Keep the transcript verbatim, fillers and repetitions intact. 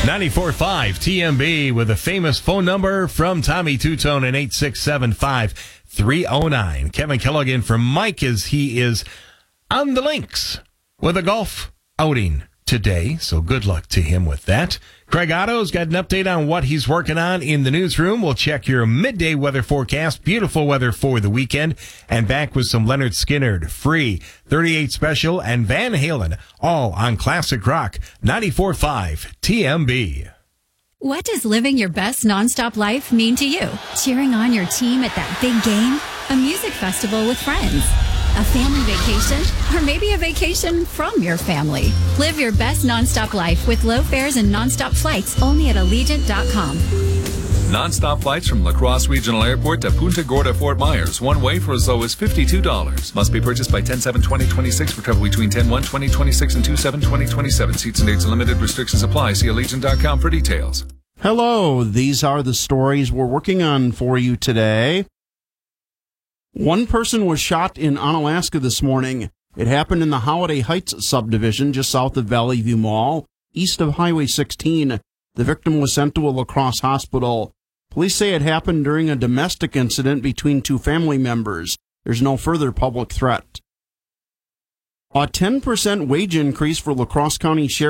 ninety-four point five T M B with a famous phone number from Tommy Tutone in eight six seven five three oh nine. Kevin Kellogg in for Mike as he is on the links with a golf outing today, so good luck to him with that. Craig Otto's got an update on what he's working on in the newsroom. We'll check your midday weather forecast, beautiful weather for the weekend, and back with some Leonard Skinner, Free, thirty-eight Special, and Van Halen, all on Classic Rock, ninety-four point five T M B. What does living your best nonstop life mean to you? Cheering on your team at that big game? A music festival with friends? A family vacation? Or maybe a vacation from your family? Live your best nonstop life with low fares and nonstop flights only at Allegiant dot com. Non-stop flights from La Crosse Regional Airport to Punta Gorda, Fort Myers. One way for as low as fifty-two dollars. Must be purchased by ten seven twenty twenty-six for travel between ten one twenty twenty-six and two seven twenty twenty-seven. Seats and dates and limited restrictions apply. See Allegiant dot com for details. Hello, these are the stories we're working on for you today. One person was shot in Onalaska this morning. It happened in the Holiday Heights subdivision just south of Valley View Mall, east of Highway sixteen. The victim was sent to a La Crosse hospital. Police say it happened during a domestic incident between two family members. There's no further public threat. A ten percent wage increase for La Crosse County Sheriff